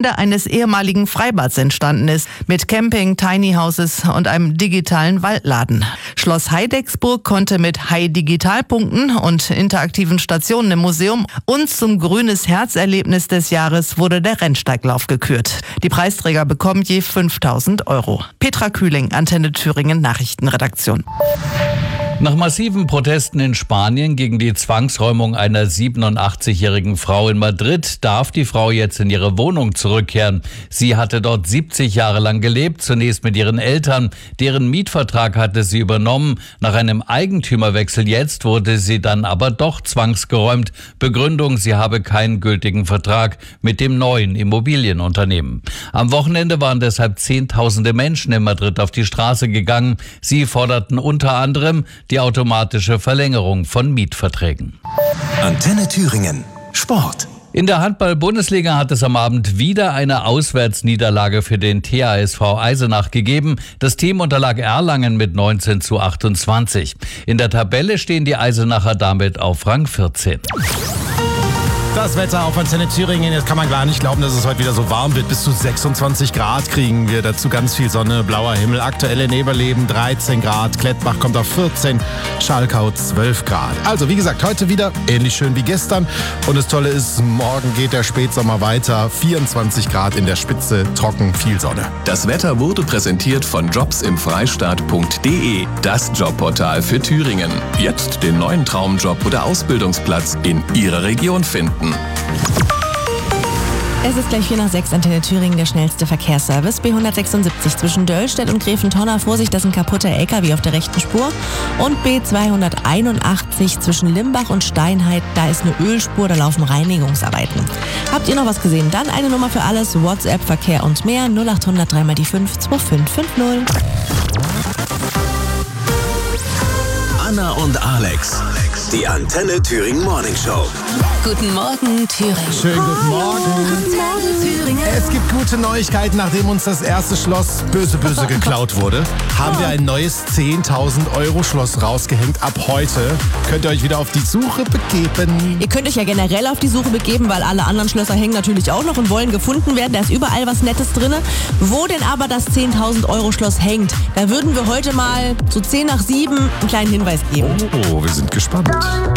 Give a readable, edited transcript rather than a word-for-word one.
Gelände eines ehemaligen Freibads entstanden ist, mit Camping, Tiny Houses und einem digitalen Waldladen. Schloss Heidecksburg konnte mit High-Digital-Punkten und interaktiven Stationen im Museum und zum Grünes Herzerlebnis des Jahres wurde der Rennsteiglauf gekürt. Die Preisträger bekommen je 5.000 €. Petra Kühling, Antenne Thüringen Nachrichtenredaktion. Nach massiven Protesten in Spanien gegen die Zwangsräumung einer 87-jährigen Frau in Madrid darf die Frau jetzt in ihre Wohnung zurückkehren. Sie hatte dort 70 Jahre lang gelebt, zunächst mit ihren Eltern. Deren Mietvertrag hatte sie übernommen. Nach einem Eigentümerwechsel jetzt wurde sie dann aber doch zwangsgeräumt. Begründung, sie habe keinen gültigen Vertrag mit dem neuen Immobilienunternehmen. Am Wochenende waren deshalb Zehntausende Menschen in Madrid auf die Straße gegangen. Sie forderten unter anderem die automatische Verlängerung von Mietverträgen. Antenne Thüringen. Sport. In der Handball-Bundesliga hat es am Abend wieder eine Auswärtsniederlage für den THSV Eisenach gegeben. Das Team unterlag Erlangen mit 19:28. In der Tabelle stehen die Eisenacher damit auf Rang 14. Das Wetter auf Antenne Thüringen, jetzt kann man gar nicht glauben, dass es heute wieder so warm wird. Bis zu 26 Grad kriegen wir, dazu ganz viel Sonne, blauer Himmel. Aktuelle Nebelleben 13 Grad, Klettbach kommt auf 14, Schalkau 12 Grad. Also wie gesagt, heute wieder ähnlich schön wie gestern. Und das Tolle ist, morgen geht der Spätsommer weiter. 24 Grad in der Spitze, trocken, viel Sonne. Das Wetter wurde präsentiert von jobsimfreistaat.de, das Jobportal für Thüringen. Jetzt den neuen Traumjob oder Ausbildungsplatz in Ihrer Region finden. Es ist gleich 4:06, Antenne Thüringen, der schnellste Verkehrsservice. B176 zwischen Döllstedt und Gräfentonna. Vorsicht, das ist ein kaputter LKW auf der rechten Spur. Und B281 zwischen Limbach und Steinheit, da ist eine Ölspur, da laufen Reinigungsarbeiten. Habt ihr noch was gesehen? Dann eine Nummer für alles, WhatsApp, Verkehr und mehr, 0800 3 mal die 5 2550. Anna und Alex, die Antenne Thüringen Morning Show. Guten Morgen, Thüringen. Schönen guten Morgen. Guten Morgen, Thüringen. Es gibt gute Neuigkeiten. Nachdem uns das erste Schloss böse geklaut wurde, haben wir ein neues 10.000 € Schloss rausgehängt. Ab heute könnt ihr euch wieder auf die Suche begeben. Ihr könnt euch ja generell auf die Suche begeben, weil alle anderen Schlösser hängen natürlich auch noch und wollen gefunden werden. Da ist überall was Nettes drin. Wo denn aber das 10.000 € Schloss hängt, da würden wir heute mal so 6:10 einen kleinen Hinweis geben. Oh, wir sind gespannt.